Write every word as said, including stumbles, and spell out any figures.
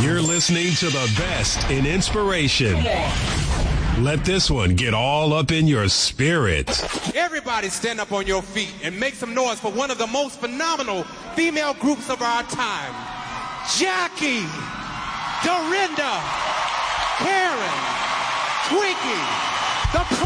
You're listening to the best in inspiration. Let this one get all up in your spirit. Everybody stand up on your feet and make some noise for one of the most phenomenal female groups of our time. Jackie, Dorinda, Karen, Twinkie, the